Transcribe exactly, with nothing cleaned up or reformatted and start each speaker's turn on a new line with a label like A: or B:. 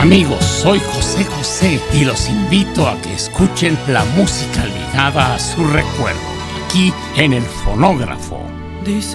A: Amigos, soy José José y los invito a que escuchen la música ligada a su recuerdo, aquí en El Fonógrafo.
B: Dice